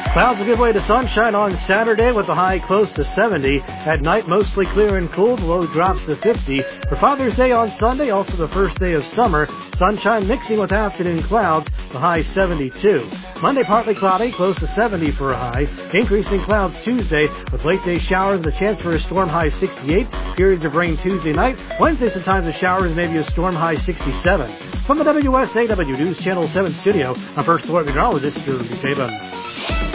Clouds will give way to sunshine on Saturday with the high close to 70. At night, mostly clear and cool. The low drops to 50. For Father's Day on Sunday, also the first day of summer, sunshine mixing with afternoon clouds, the high 72. Monday, partly cloudy, close to 70 for a high. Increasing clouds Tuesday with late day showers and a chance for a storm, high 68. Periods of rain Tuesday night. Wednesday, sometimes of showers, maybe a storm, high 67. From the WSAW News Channel 7 studio, I'm First Alert Meteorologist Drew Taban.